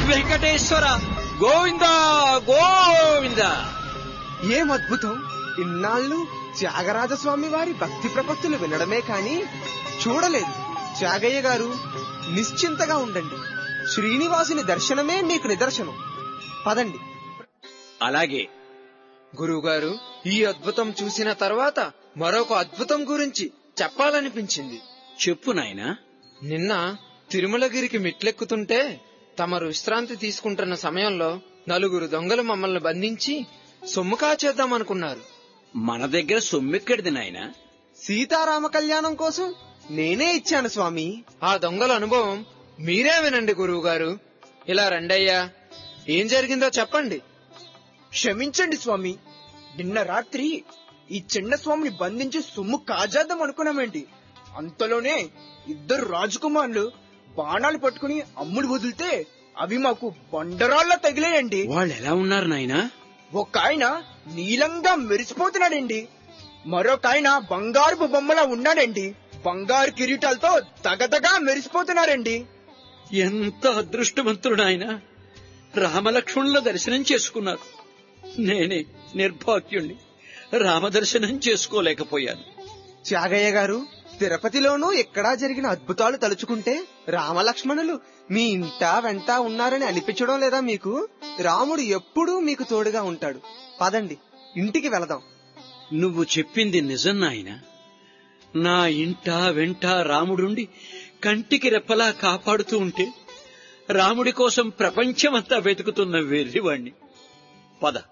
వెంకటేశ్వర గోవింద గోవింద. ఏం అద్భుతం! ఇన్నాళ్ళు త్యాగరాజస్వామి వారి భక్తి ప్రపత్తులు వినడమే కాని చూడలేదు. త్యాగయ్య గారు నిశ్చింతగా ఉండండి. శ్రీనివాసుని దర్శనమే మీకు నిదర్శనం. పదండి. అలాగే గురువుగారు, ఈ అద్భుతం చూసిన తర్వాత మరొక అద్భుతం గురించి చెప్పాలనిపించింది. చెప్పు నాయనా. నిన్న తిరుమలగిరికి మెట్లెక్కుతుంటే తమరు విశ్రాంతి తీసుకుంటున్న సమయంలో 4 దొంగలు మమ్మల్ని బంధించి సొమ్ము కాచేద్దామనుకున్నారు. మన దగ్గర సొమ్మెక్కడిది నాయనా? సీతారామ కళ్యాణం కోసం నేనే ఇచ్చాను స్వామి. ఆ దొంగల అనుభవం మీరే వినండి గురువుగారు. ఇలా రండయ్యా, ఏం జరిగిందో చెప్పండి. క్షమించండి స్వామి, నిన్న రాత్రి ఈ చిన్న స్వామిని బంధించి సొమ్ము కాజేద్దాం అనుకున్నామండి. అంతలోనే 2 రాజకుమారులు బాణాలు పట్టుకుని అమ్ముడు వదిలితే అవి మాకు బండరాళ్ళ తగిలేయండి. వాళ్ళు ఎలా ఉన్నారు నాయనా? ఒక ఆయన నీలంగా మెరిసిపోతున్నాడండి, మరొక ఆయన బంగారు బొమ్మలా ఉన్నాడండి. బంగారు కిరీటాలతో తగతగా మెరిసిపోతున్నారండి. ఎంత అదృష్టవంతుడు నాయన! రామలక్ష్మణుల దర్శనం చేసుకున్నారు. నేనే నిర్భాగ్యుణ్ణి, రామదర్శనం చేసుకోలేకపోయాను. త్యాగయ్య గారు, తిరుపతిలోనూ ఎక్కడా జరిగిన అద్భుతాలు తలుచుకుంటే రామలక్ష్మణులు మీ ఇంట వెంట ఉన్నారని అనిపించడం లేదా మీకు? రాముడు ఎప్పుడూ మీకు తోడుగా ఉంటాడు. పదండి, ఇంటికి వెళదాం. నువ్వు చెప్పింది నిజం నాయనా. నా ఇంట వెంట రాముడుండి కంటికి రెప్పలా కాపాడుతూ ఉంటే రాముడి కోసం ప్రపంచమంతా వెతుకుతున్న వెర్రివాణ్ణి. పద.